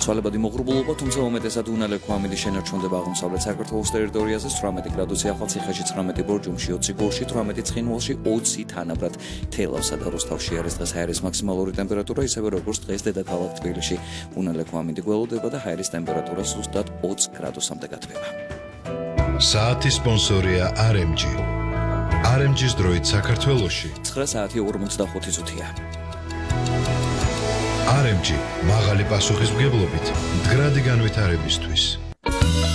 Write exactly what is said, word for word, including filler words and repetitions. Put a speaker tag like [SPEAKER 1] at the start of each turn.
[SPEAKER 1] ცვალებადი მოღრუბლულობა, თუმცა უმეტესად უნალექვა ამინდის შენარჩუნდება აღმოსავლეთ საქართველოს ტერიტორიაზე ოცდაოთხ გრადუსი ახალციხეში, ცხრამეტი ბორჯომში, ოცი გორში, თვრამეტი ცხინვალში, ოცი თანაბრად თელავსა და როსტოვში არის დღეს ჰაერის მაქსიმალური ტემპერატურა, ისევე როგორც დღეს დედაქალაქ თბილისში. უნალექვა ამინდი გველოდება და ჰაერის ტემპერატურა ზუსტად ოც გრადუსამდე გათბება.
[SPEAKER 2] საათის სპონსორია არ ემ ჯი. არ ემ ჯის დროით საქართველოში
[SPEAKER 1] ცხრა საათი ორმოცდახუთი წუთია.
[SPEAKER 2] არ ემ ჯი მაღალი პასუხისმგებლობით მდგრადი განვითარებისთვის.